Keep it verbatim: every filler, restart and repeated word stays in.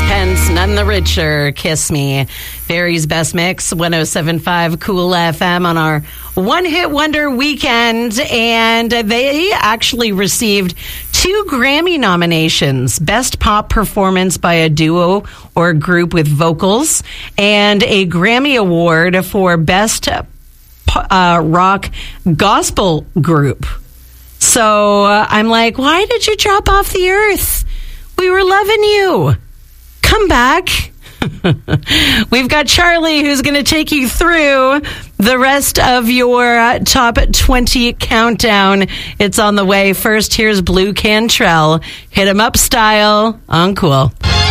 Sixpence, none the richer. Kiss Me. Barry's Best Mix, one oh seven point five Cool F M on our One Hit Wonder weekend. And they actually received two Grammy nominations. Best Pop Performance by a Duo or Group with Vocals. And a Grammy Award for Best uh, Rock Gospel Group. So uh, I'm like, why did you drop off the earth? We were loving you. Come back. We've got Charlie who's going to take you through the rest of your uh, top twenty countdown. It's on the way. First, here's Blue Cantrell. Hit 'em up style on Cool.